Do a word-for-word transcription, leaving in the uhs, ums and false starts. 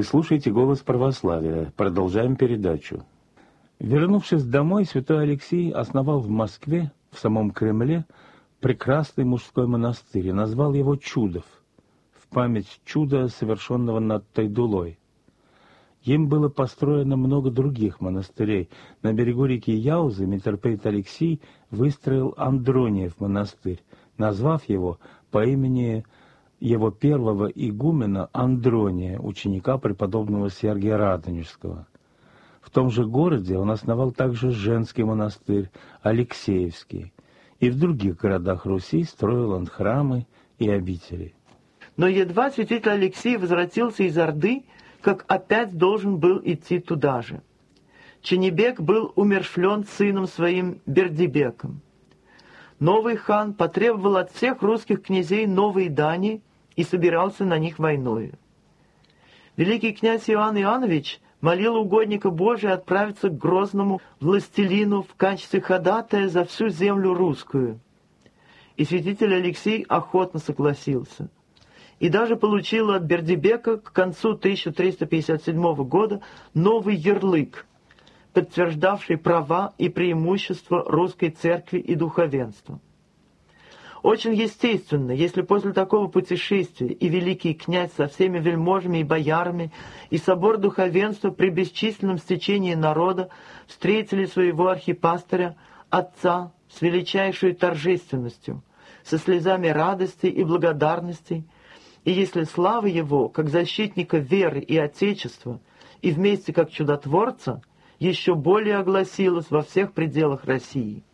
Вы слушаете «Голос православия». Продолжаем передачу. Вернувшись домой, святой Алексий основал в Москве, в самом Кремле, прекрасный мужской монастырь и назвал его Чудов, в память чуда, совершенного над Тайдулой. Им было построено много других монастырей. На берегу реки Яузы митрополит Алексий выстроил Андрониев монастырь, назвав его по имени его первого игумена Андрония, ученика преподобного Сергия Радонежского. В том же городе он основал также женский монастырь Алексеевский, и в других городах Руси строил он храмы и обители. Но едва святитель Алексий возвратился из Орды, как опять должен был идти туда же. Ченебек был умерщвлен сыном своим Бердибеком. Новый хан потребовал от всех русских князей новые дани и собирался на них войною. Великий князь Иоанн Иоаннович молил угодника Божия отправиться к грозному властелину в качестве ходатая за всю землю русскую. И святитель Алексий охотно согласился. И даже получил от Бердибека к концу тысяча триста пятьдесят седьмого года новый ярлык, подтверждавший права и преимущества русской церкви и духовенства. Очень естественно, если после такого путешествия и великий князь со всеми вельможами и боярами, и собор духовенства при бесчисленном стечении народа встретили своего архипастыря, отца, с величайшей торжественностью, со слезами радости и благодарности, и если слава его, как защитника веры и Отечества, и вместе как чудотворца, еще более огласилась во всех пределах России.